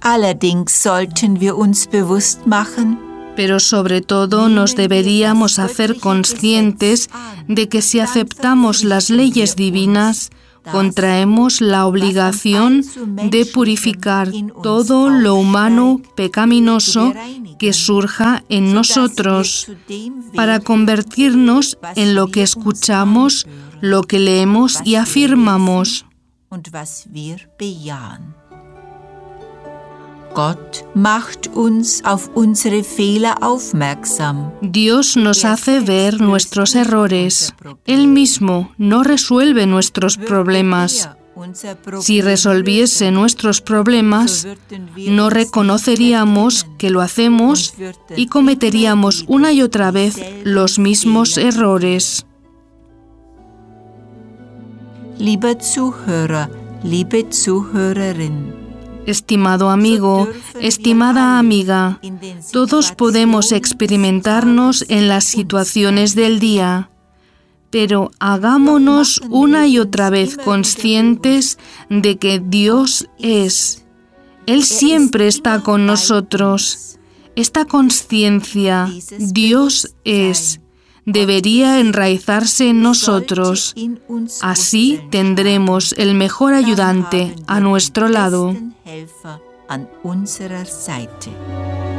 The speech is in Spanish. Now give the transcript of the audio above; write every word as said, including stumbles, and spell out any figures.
Allerdings sollten wir uns bewusst machen, pero sobre todo nos deberíamos hacer conscientes de que si aceptamos las leyes divinas, contraemos la obligación de purificar todo lo humano pecaminoso que surja en nosotros, para convertirnos en lo que escuchamos, lo que leemos y afirmamos. Gott macht uns auf unsere Fehler aufmerksam. Dios nos hace ver nuestros errores. Él mismo no resuelve nuestros problemas. Si resolviese nuestros problemas, no reconoceríamos que lo hacemos y cometeríamos una y otra vez los mismos errores. Lieber Zuhörer, liebe Zuhörerin. Estimado amigo, estimada amiga, todos podemos experimentarnos en las situaciones del día, pero hagámonos una y otra vez conscientes de que Dios es. Él siempre está con nosotros. Esta conciencia, Dios es, debería enraizarse en nosotros. Así tendremos el mejor ayudante a nuestro lado.